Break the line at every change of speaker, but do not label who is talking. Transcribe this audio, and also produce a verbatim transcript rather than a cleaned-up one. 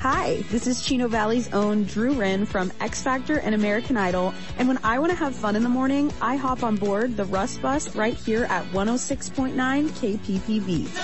Hi, this is Chino Valley's own Drew Wren from X Factor and American Idol, and when I want to have fun in the morning, I hop on board the Rust Bus right here at one oh six point nine K P P V.